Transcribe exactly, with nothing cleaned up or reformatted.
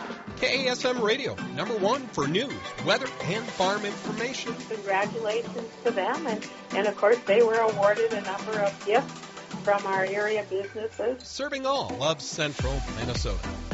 K A S M Radio, number one for news, weather, and farm information. Congratulations to them. And, and of course, they were awarded a number of gifts from our area businesses. Serving all of central Minnesota.